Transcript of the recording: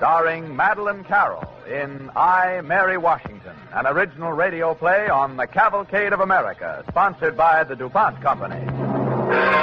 starring Madeline Carroll in I, Mary Washington, an original radio play on the Cavalcade of America, sponsored by the DuPont Company.